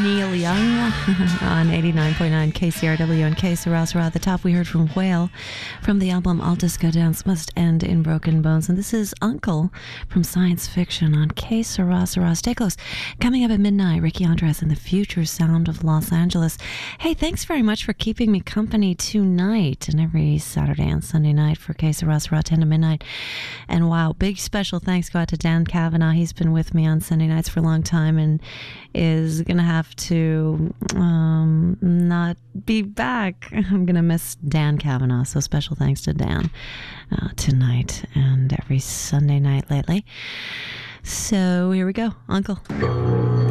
Neil Young on 89.9 KCRW and K Sarah Sarah. At the top, we heard from Whale from the album All Disco Dance Must End in Broken Bones. And this is Uncle from Science Fiction on K Sarah Sarah. Stay close. Coming up at midnight, Ricky Andres and the Future Sound of Los Angeles. Hey, thanks very much for keeping me company tonight and every Saturday and Sunday night for K Sarah Sarah, 10 to midnight. And wow, big special thanks go out to Dan Kavanaugh. He's been with me on Sunday nights for a long time and is going to have to not be back. I'm going to miss Dan Kavanaugh. So special thanks to Dan tonight and every Sunday night lately. So here we go. Uncle.